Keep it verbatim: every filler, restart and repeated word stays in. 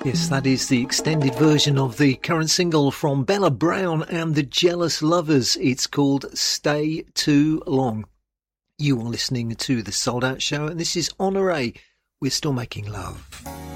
Yes, that is the extended version of the current single from Bella Brown and the Jealous Lovers. It's called Stay Too Long. You are listening to The Sold Out Show, and this is Honoré. We're still making love.